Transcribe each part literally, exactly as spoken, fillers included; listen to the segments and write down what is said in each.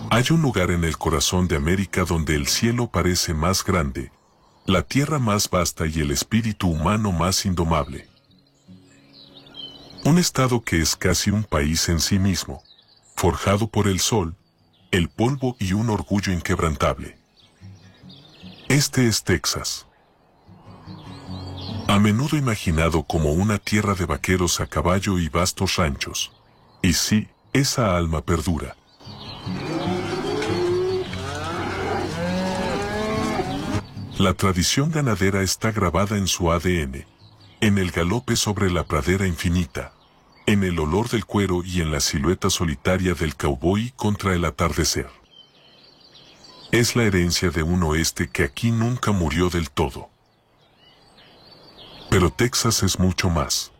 Hay un lugar en el corazón de América donde el cielo parece más grande, la tierra más vasta y el espíritu humano más indomable. Un estado que es casi un país en sí mismo, forjado por el sol, el polvo y un orgullo inquebrantable. Este es Texas. A menudo imaginado como una tierra de vaqueros a caballo y vastos ranchos. Y sí, esa alma perdura. La tradición ganadera está grabada en su A D N, en el galope sobre la pradera infinita, en el olor del cuero y en la silueta solitaria del cowboy contra el atardecer. Es la herencia de un oeste que aquí nunca murió del todo. Pero Texas es mucho más.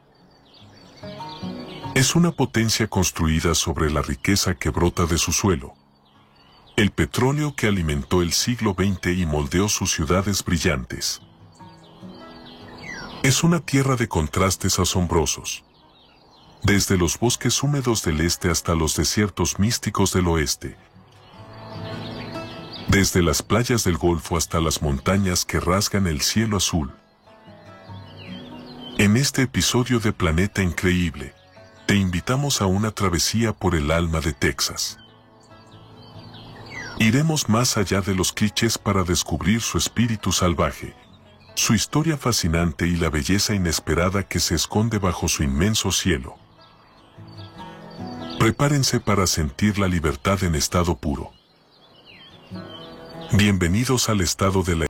Es una potencia construida sobre la riqueza que brota de su suelo. El petróleo que alimentó el siglo veinte y moldeó sus ciudades brillantes. Es una tierra de contrastes asombrosos. Desde los bosques húmedos del este hasta los desiertos místicos del oeste. Desde las playas del Golfo hasta las montañas que rasgan el cielo azul. En este episodio de Planeta Increíble, te invitamos a una travesía por el alma de Texas. Iremos más allá de los clichés para descubrir su espíritu salvaje, su historia fascinante y la belleza inesperada que se esconde bajo su inmenso cielo. Prepárense para sentir la libertad en estado puro. Bienvenidos al estado de la